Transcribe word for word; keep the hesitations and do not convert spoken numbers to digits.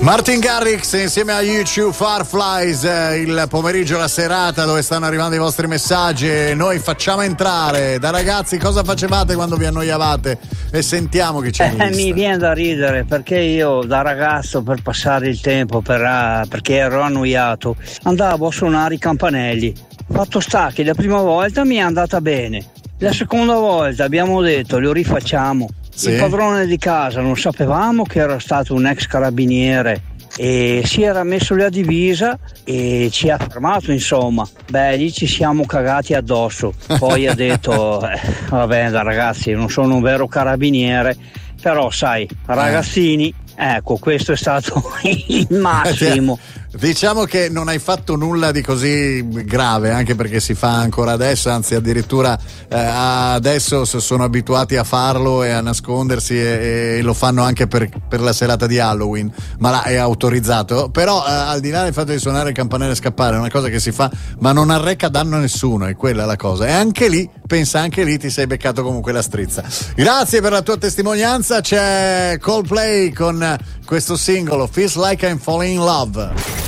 Martin Garrix insieme a U two Fireflies, eh, il pomeriggio, la serata dove stanno arrivando i vostri messaggi e noi facciamo entrare. Da ragazzi, cosa facevate quando vi annoiavate? E sentiamo che c'è. Eh, mi viene da ridere perché io da ragazzo, per passare il tempo, per, uh, perché ero annoiato, andavo a suonare i campanelli. Fatto sta che la prima volta mi è andata bene, la seconda volta abbiamo detto lo rifacciamo. Sì. Il padrone di casa non sapevamo che era stato un ex carabiniere e si era messo la divisa e ci ha fermato, insomma. Beh, lì ci siamo cagati addosso. Poi ha detto eh, vabbè da ragazzi, non sono un vero carabiniere, però sai, ragazzini, ecco, questo è stato il massimo. Diciamo che non hai fatto nulla di così grave, anche perché si fa ancora adesso, anzi addirittura eh, adesso sono abituati a farlo e a nascondersi e, e lo fanno anche per, per la serata di Halloween, ma là è autorizzato. Però eh, al di là del fatto di suonare il campanello e scappare è una cosa che si fa ma non arreca danno a nessuno, è quella la cosa. E anche lì, pensa, anche lì ti sei beccato comunque la strizza. Grazie per la tua testimonianza. C'è Coldplay con questo singolo Feels Like I'm Falling in Love.